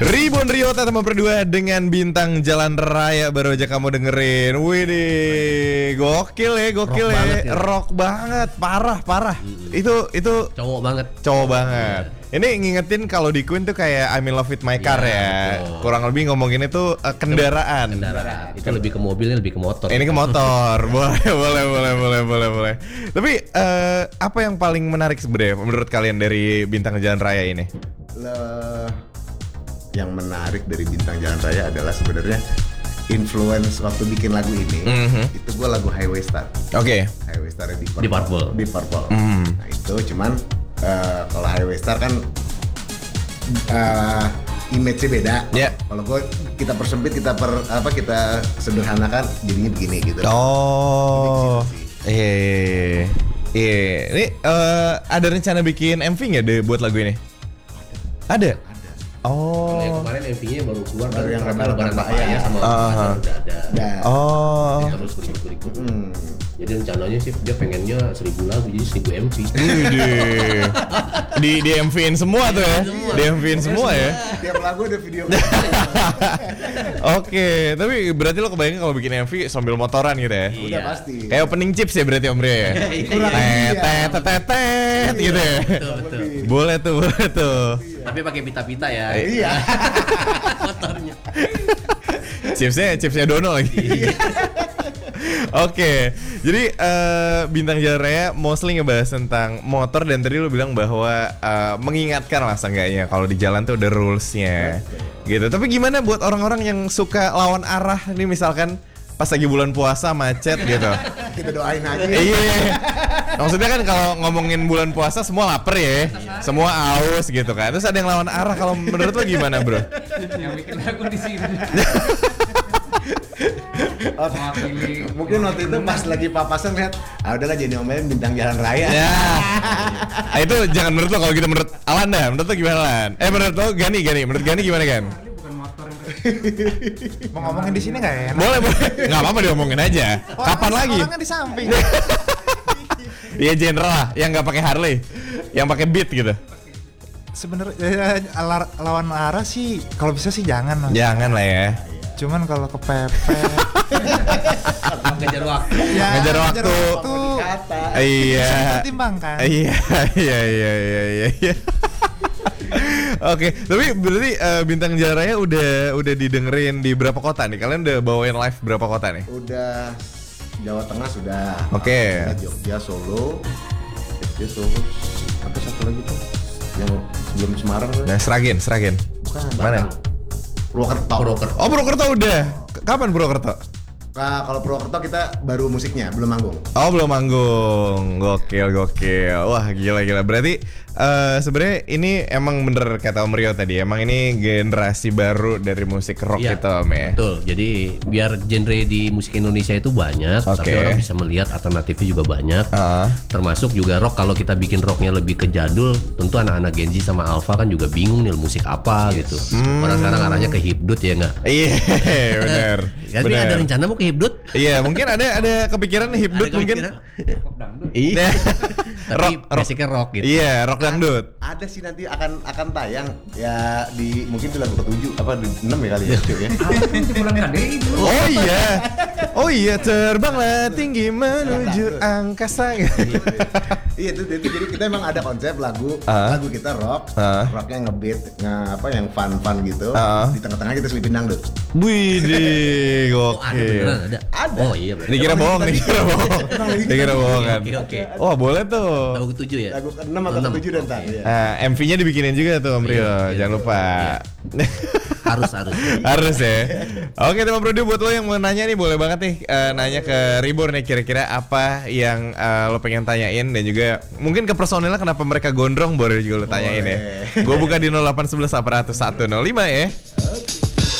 Ribbon Rio Tatama berdua dengan Bintang Jalan Raya baru aja kamu dengerin. Widih, gokil ya. Rock banget, parah. Itu cowok banget. Ini ngingetin kalau di Queen tuh kayak I'm in love with my car ya. Betul. Kurang lebih ngomongin itu kendaraan. Itu lebih ke mobil, lebih ke motor. Ini ke motor. boleh. Tapi apa yang paling menarik sebenarnya menurut kalian dari Bintang Jalan Raya ini? Yang menarik dari Bintang Jalan Raya adalah sebenarnya influence waktu bikin lagu ini. Itu gue lagu Highway Star. Oke. Highway Star di Purple. Nah itu cuman kalau Highway Star kan image-nya beda. Yeah. Kalau gue kita persempit, kita sederhanakan jadinya begini gitu. Oh. Iya. Ini ada rencana bikin MV nggak deh buat lagu ini? Ada. Oh. Kalau yang kemarin MV-nya baru keluar Baru yang Lebaran Pak Papaya sama udah ada. Oh. Terus berikut. Jadi rencananya sih dia pengennya 1000 lagu jadi 1000 MV. Di MV-in semua tuh ya. Di MV-in semua ya. Tiap lagu ada video. Oke, tapi berarti lo kebayang kalau bikin MV sambil motoran gitu ya? Udah pasti. Kayak opening chips ya berarti Om Rio ya? Tetet gitu ya? Betul. Boleh tuh. Tapi pakai pita-pita ya. Iya. Motornya. Chipsnya Dono lagi. Oke, jadi Bintang Jalan Raya mostly ngebahas tentang motor dan tadi lu bilang bahwa mengingatkan lah seenggaknya kalau di jalan tuh ada rules-nya gitu. Tapi gimana buat orang-orang yang suka lawan arah nih misalkan pas lagi bulan puasa macet gitu? Kita doain aja. Iya. Maksudnya kan kalau ngomongin bulan puasa semua lapar ya, semua aus gitu kan. Terus ada yang lawan arah, kalau menurut lo gimana bro? Yang bikin aku di sini. Mungkin waktu itu pas lagi papasan lihat, udahlah jadi omelin Bintang Jalan Raya. Ya. Itu jangan menurut lo, kalau gitu menurut Alan dah. Menurut lo gimana Lan? Menurut lo Gani. Menurut Gani gimana Gan? Bukan motor yang mau ngomongin di sini nggak enak? Boleh. Nggak apa-apa diomongin aja. Kapan lagi? Orangnya di samping. Iya general lah, yang nggak pakai Harley, yang pakai Beat gitu. Sebenarnya lawan arah sih, kalau bisa sih jangan Mas. Jangan lah ya. Cuman kalau kepepet Ngejar waktu. ya, Ngejar waktu. Iya. Pertimbangkan. Iya. Oke, tapi berarti Bintang Jalan Raya udah didengerin di berapa kota nih? Kalian udah bawain live berapa kota nih? Udah Jawa Tengah sudah. Oke. Jogja, Solo. Apa satu lagi tuh? Yang sebelum Semarang tuh. Nah, Seragen. Bukan. Mana? Purwokerto. Oh, Purwokerto udah. Kapan Purwokerto? Nah, kalau Purwokerto kita baru musiknya, belum manggung. Oh, belum manggung. Gokil. Wah, gila. Berarti sebenarnya ini emang bener kata Om Rio tadi. Emang ini generasi baru dari musik rock Iya, gitu Om ya. Betul. Jadi biar genre di musik Indonesia itu banyak, Oke. tapi orang bisa melihat alternatifnya juga banyak. Termasuk juga rock, kalau kita bikin rocknya lebih ke jadul, tentu anak-anak Gen Z sama Alpha kan juga bingung nih musik apa gitu. Orang sekarang arahnya ke hipdut ya nggak? Iya, bener. Tapi ada rencana mau ke hipdut? Iya, mungkin ada kepikiran hipdut mungkin. Iya. Tapi basicnya rock gitu. Iya, rock dangdut. Ada sih nanti akan tayang ya di mungkin di lagu ke-7 apa di 6 ya kali ya. Oh iya, terbanglah tinggi menuju angkasa. Iya itu jadi kita emang ada konsep lagu kita rock, rocknya ngebeat, yang fun gitu. Di tengah-tengah kita selipin dangdut. Widih, Oh, ada beneran gokil. ada. Oh iya bener. Dikira bohong kan. Oke. Oh, boleh tuh. Lagu ke-7 ya? Lagu ke-6 atau ke-7 dan tak. Ya. MV-nya dibikinin juga tuh Om Rio, Iya, jangan lupa. Harus. Harus ya. Oke teman Bro, buat lo yang mau nanya nih, boleh banget nih nanya ke Reborn nih, kira-kira apa yang lo pengen tanyain, dan juga mungkin ke personilnya kenapa mereka gondrong, boleh juga lo tanyain ya. Gue buka di 0811 801 105 ya.